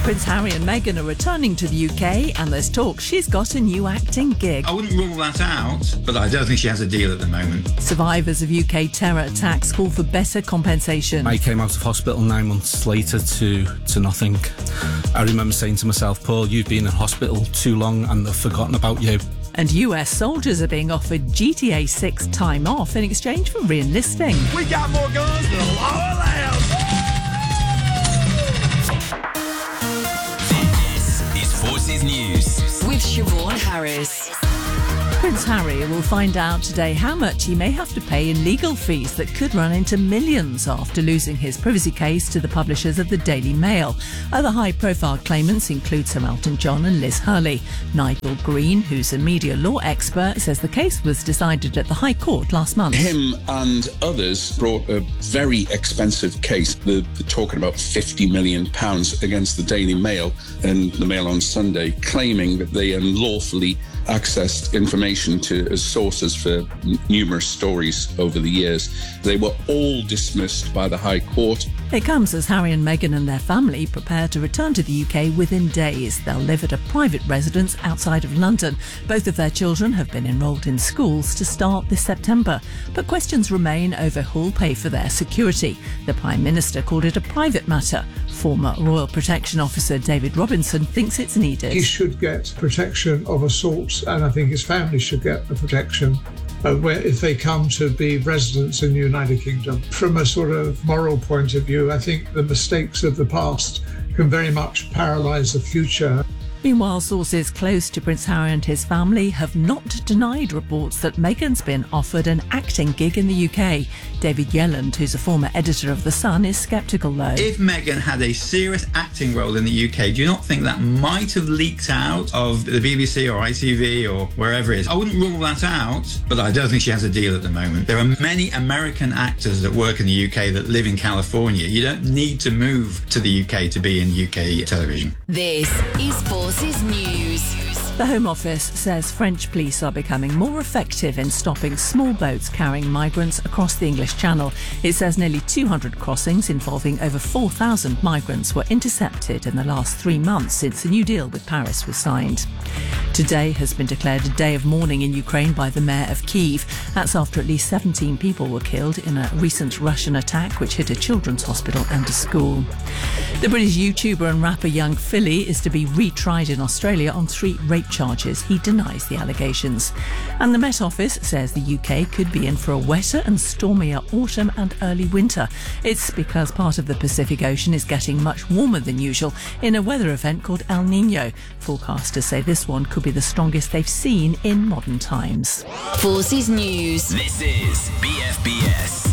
Prince Harry and Meghan are returning to the UK, and there's talk she's got a new acting gig. I wouldn't rule that out, but I don't think she has a deal at the moment. Survivors of UK terror attacks call for better compensation. I came out of hospital 9 months later to nothing. I remember saying to myself, Paul, you've been in hospital too long and they've forgotten about you. And US soldiers are being offered GTA 6 time off in exchange for re-enlisting. We got more guns than a law allows. This is Forces News with Siobhan Harris. Prince Harry will find out today how much he may have to pay in legal fees that could run into millions after losing his privacy case to the publishers of the Daily Mail. Other high-profile claimants include Sir Elton John and Liz Hurley. Nigel Green, who's a media law expert, says the case was decided at the High Court last month. Him and others brought a very expensive case. They're talking about £50 million against the Daily Mail and the Mail on Sunday, claiming that they unlawfully accessed information as sources for numerous stories over the years. They were all dismissed by the High Court. It comes as Harry and Meghan and their family prepare to return to the UK within days. They'll live at a private residence outside of London. Both of their children have been enrolled in schools to start this September. But questions remain over who'll pay for their security. The Prime Minister called it a private matter. Former Royal Protection Officer David Robinson thinks it's needed. He should get protection of assault, and I think his family should get the protection if they come to be residents in the United Kingdom. From a sort of moral point of view, I think the mistakes of the past can very much paralyse the future. Meanwhile, sources close to Prince Harry and his family have not denied reports that Meghan's been offered an acting gig in the UK. David Yelland, who's a former editor of The Sun, is sceptical though. If Meghan had a serious acting role in the UK, do you not think that might have leaked out of the BBC or ITV or wherever it is? I wouldn't rule that out, but I don't think she has a deal at the moment. There are many American actors that work in the UK that live in California. You don't need to move to the UK to be in UK television. This is Forces News. The Home Office says French police are becoming more effective in stopping small boats carrying migrants across the English Channel. It says nearly 200 crossings involving over 4,000 migrants were intercepted in the last 3 months since the new deal with Paris was signed. Today has been declared a day of mourning in Ukraine by the mayor of Kyiv. That's after at least 17 people were killed in a recent Russian attack which hit a children's hospital and a school. The British YouTuber and rapper Young Philly is to be retried in Australia on 3 rape charges. He denies the allegations. And the Met Office says the UK could be in for a wetter and stormier autumn and early winter. It's because part of the Pacific Ocean is getting much warmer than usual in a weather event called El Niño. Forecasters say this one could be the strongest they've seen in modern times. Forces News. This is BFBS.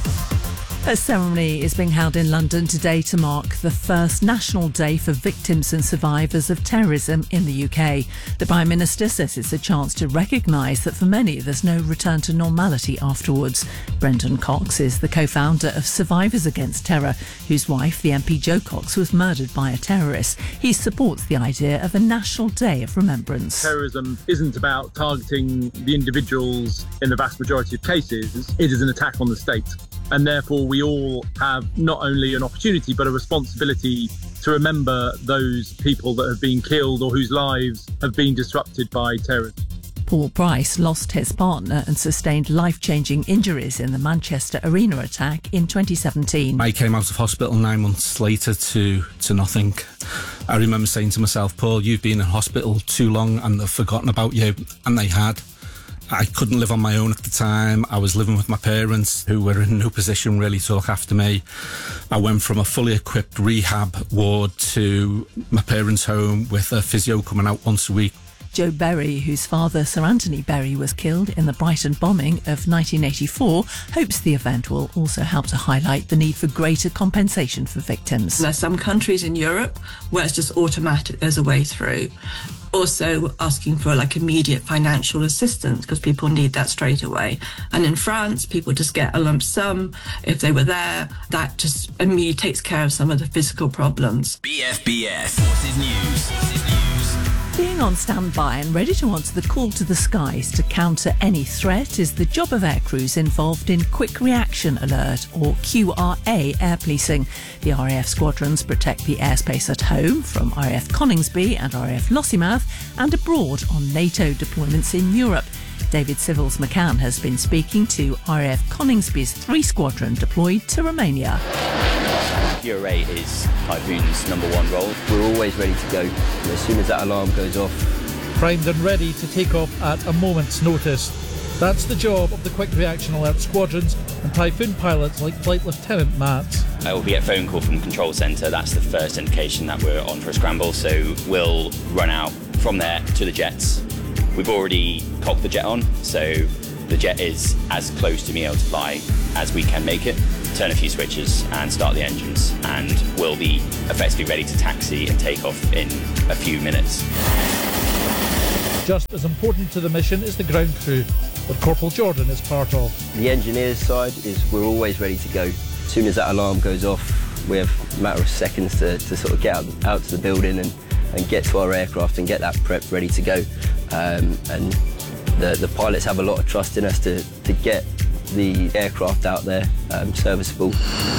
A ceremony is being held in London today to mark the first National Day for victims and survivors of terrorism in the UK. The Prime Minister says it's a chance to recognise that for many there's no return to normality afterwards. Brendan Cox is the co-founder of Survivors Against Terror, whose wife, the MP Jo Cox, was murdered by a terrorist. He supports the idea of a National Day of Remembrance. Terrorism isn't about targeting the individuals in the vast majority of cases. It is an attack on the state. And therefore, we all have not only an opportunity, but a responsibility to remember those people that have been killed or whose lives have been disrupted by terrorism. Paul Price lost his partner and sustained life-changing injuries in the Manchester Arena attack in 2017. I came out of hospital 9 months later to nothing. I remember saying to myself, Paul, you've been in hospital too long and they've forgotten about you. And they had. I couldn't live on my own at the time. I was living with my parents who were in no position really to look after me. I went from a fully equipped rehab ward to my parents' home with a physio coming out once a week. Joe Berry, whose father Sir Anthony Berry was killed in the Brighton bombing of 1984, hopes the event will also help to highlight the need for greater compensation for victims. There are some countries in Europe where it's just automatic, there's a way through. Also asking for immediate financial assistance because people need that straight away. And in France, people just get a lump sum. If they were there, that just immediately takes care of some of the physical problems. BFBS. Forces News. Being on standby and ready to answer the call to the skies to counter any threat is the job of air crews involved in Quick Reaction Alert, or QRA, air policing. The RAF squadrons protect the airspace at home from RAF Coningsby and RAF Lossiemouth and abroad on NATO deployments in Europe. David Civils McCann has been speaking to RAF Coningsby's 3 squadron deployed to Romania. QRA is Typhoon's #1 role. We're always ready to go. As soon as that alarm goes off. Primed and ready to take off at a moment's notice. That's the job of the Quick Reaction Alert squadrons and Typhoon pilots like Flight Lieutenant Matt. We'll get a phone call from the control centre. That's the first indication that we're on for a scramble. So we'll run out from there to the jets. We've already cocked the jet on, so the jet is as close to being able to fly as we can make it. Turn a few switches and start the engines, and we'll be effectively ready to taxi and take off in a few minutes. Just as important to the mission is the ground crew, that Corporal Jordan is part of. The engineer's side is we're always ready to go. As soon as that alarm goes off, we have a matter of seconds to sort of get out to the building and get to our aircraft and get that prep ready to go. And the pilots have a lot of trust in us to get the aircraft out there serviceable.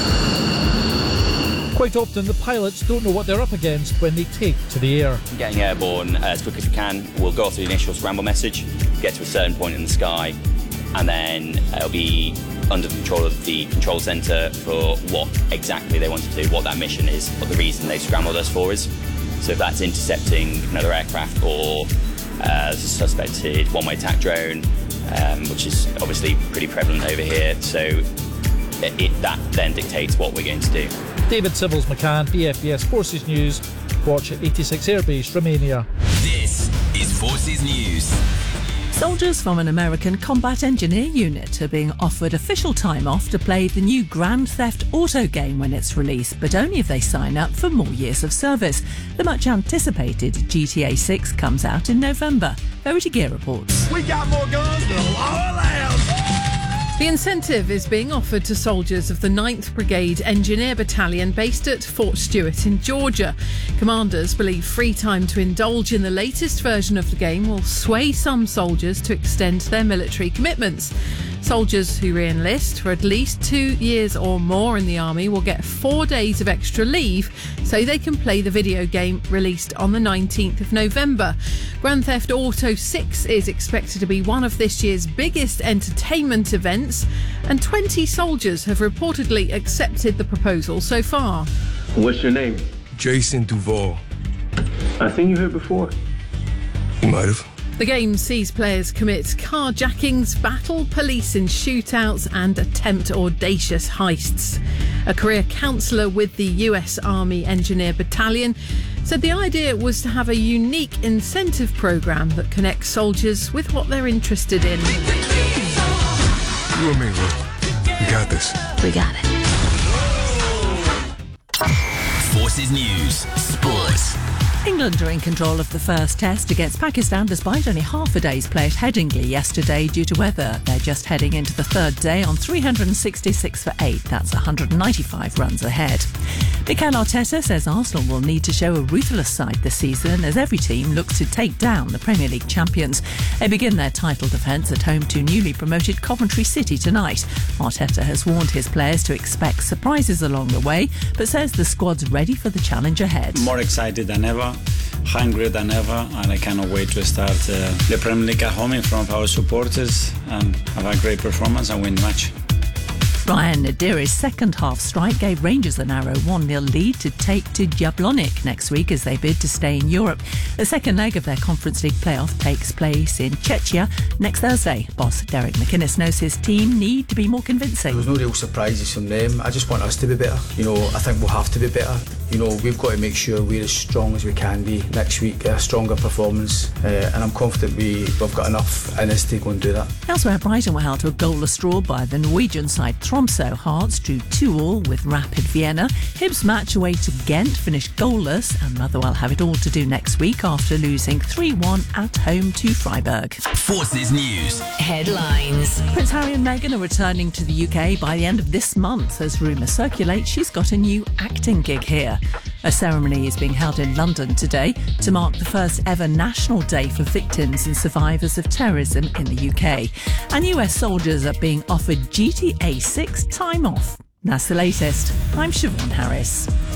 Quite often the pilots don't know what they're up against when they take to the air. Getting airborne as quick as we can, we'll go through the initial scramble message, get to a certain point in the sky, and then it'll be under the control of the control centre for what exactly they want to do, what that mission is, what the reason they scrambled us for is. So if that's intercepting another aircraft or suspected one-way attack drone, which is obviously pretty prevalent over here, so that then dictates what we're going to do. David Civils McCann, BFBS Forces News. Watch at 86 Airbase, Romania. This is Forces News. Soldiers from an American combat engineer unit are being offered official time off to play the new Grand Theft Auto game when it's released, but only if they sign up for more years of service. The much anticipated GTA 6 comes out in November. Verity Gear reports. We got more guns than a law allows. The incentive is being offered to soldiers of the 9th Brigade Engineer Battalion based at Fort Stewart in Georgia. Commanders believe free time to indulge in the latest version of the game will sway some soldiers to extend their military commitments. Soldiers who re-enlist for at least 2 years or more in the army will get 4 days of extra leave so they can play the video game released on the 19th of November. Grand Theft Auto 6 is expected to be one of this year's biggest entertainment events, and 20 soldiers have reportedly accepted the proposal so far. What's your name? Jason Duvall. I think you heard before. You might have. The game sees players commit carjackings, battle police in shootouts and attempt audacious heists. A career counsellor with the US Army Engineer Battalion said the idea was to have a unique incentive programme that connects soldiers with what they're interested in. You and me, bro. We got this. We got it. Forces News. Sports. England are in control of the first test against Pakistan despite only half a day's play at Headingley yesterday due to weather. They're just heading into the third day on 366 for 8. That's 195 runs ahead. Mikel Arteta says Arsenal will need to show a ruthless side this season as every team looks to take down the Premier League champions. They begin their title defence at home to newly promoted Coventry City tonight. Arteta has warned his players to expect surprises along the way, but says the squad's ready for the challenge ahead. More excited than ever, hungrier than ever, and I cannot wait to start the Premier League at home in front of our supporters and have a great performance and win the match. Ryan Nadiri's second half strike gave Rangers a narrow 1-0 lead to take to Jablonec next week as they bid to stay in Europe. The second leg of their Conference League playoff takes place in Czechia next Thursday. Boss Derek McInnes knows his team need to be more convincing. There was no real surprises from them. I just want us to be better. I think we'll have to be better. We've got to make sure we're as strong as we can be next week, a stronger performance, and I'm confident we've got enough in us to go and do that. Elsewhere, Brighton were held to a goalless draw by the Norwegian side Tromsø. Hearts drew 2-2 with Rapid Vienna. Hibs match away to Ghent finished goalless, and Motherwell have it all to do next week after losing 3-1 at home to Freiburg. Forces News. Headlines. Prince Harry and Meghan are returning to the UK by the end of this month as rumours circulate she's got a new acting gig here. A ceremony is being held in London today to mark the first ever National Day for victims and survivors of terrorism in the UK. And US soldiers are being offered GTA 6 time off. That's the latest. I'm Siobhan Harris.